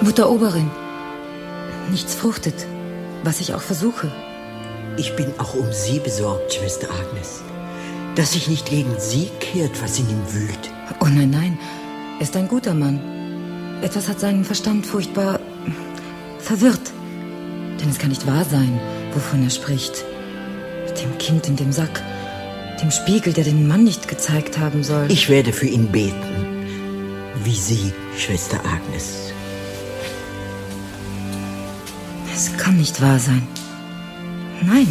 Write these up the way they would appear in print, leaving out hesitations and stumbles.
Mutter Oberin, nichts fruchtet, was ich auch versuche. Ich bin auch um Sie besorgt, Schwester Agnes. Dass sich nicht gegen Sie kehrt, was in ihm wühlt. Oh nein, nein, er ist ein guter Mann. Etwas hat seinen Verstand furchtbar verwirrt. Denn es kann nicht wahr sein, wovon er spricht. Mit dem Kind in dem Sack, dem Spiegel, der den Mann nicht gezeigt haben soll. Ich werde für ihn beten, wie Sie, Schwester Agnes. Es kann nicht wahr sein. Nein.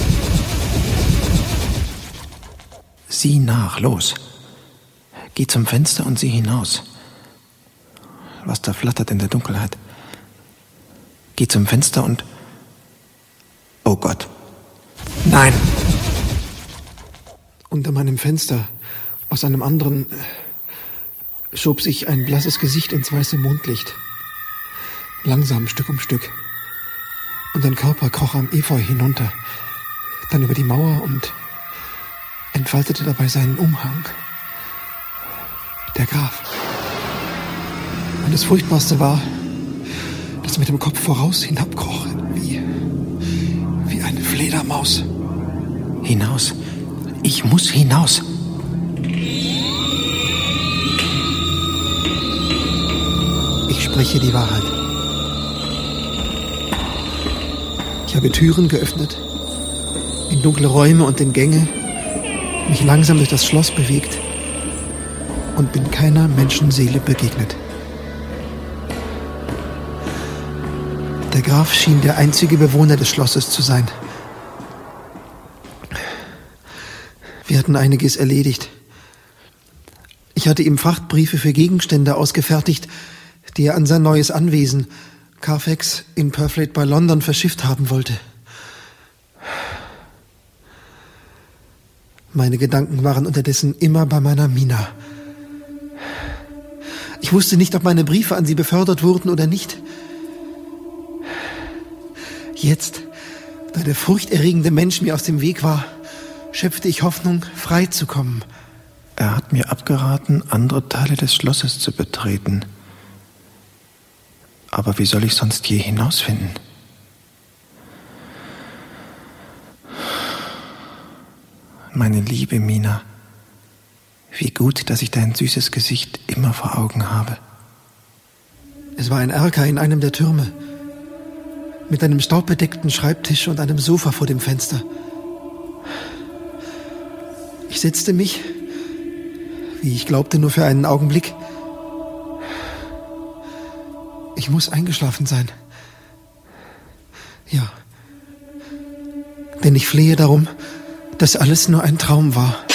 Sieh nach, los. Geh zum Fenster und sieh hinaus. Was da flattert in der Dunkelheit. Geh zum Fenster und... Oh Gott. Nein! Unter meinem Fenster, aus einem anderen, schob sich ein blasses Gesicht ins weiße Mondlicht. Langsam, Stück um Stück. Und ein Körper kroch am Efeu hinunter, dann über die Mauer und entfaltete dabei seinen Umhang. Der Graf. Und das Furchtbarste war, dass er mit dem Kopf voraus hinabkroch, wie eine Fledermaus. Hinaus. Ich muss hinaus. Ich spreche die Wahrheit. Ich habe Türen geöffnet, in dunkle Räume und in Gänge, mich langsam durch das Schloss bewegt und bin keiner Menschenseele begegnet. Der Graf schien der einzige Bewohner des Schlosses zu sein. Wir hatten einiges erledigt. Ich hatte ihm Frachtbriefe für Gegenstände ausgefertigt, die er an sein neues Anwesen, Carfax in Purfleet bei London, verschifft haben wollte. Meine Gedanken waren unterdessen immer bei meiner Mina. Ich wusste nicht, ob meine Briefe an sie befördert wurden oder nicht. Jetzt, da der furchterregende Mensch mir aus dem Weg war, schöpfte ich Hoffnung, frei zu kommen. Er hat mir abgeraten, andere Teile des Schlosses zu betreten. Aber wie soll ich sonst je hinausfinden? Meine liebe Mina, wie gut, dass ich dein süßes Gesicht immer vor Augen habe. Es war ein Erker in einem der Türme, mit einem staubbedeckten Schreibtisch und einem Sofa vor dem Fenster. Ich setzte mich, wie ich glaubte, nur für einen Augenblick. Ich muss eingeschlafen sein. Ja. Denn ich flehe darum, dass alles nur ein Traum war.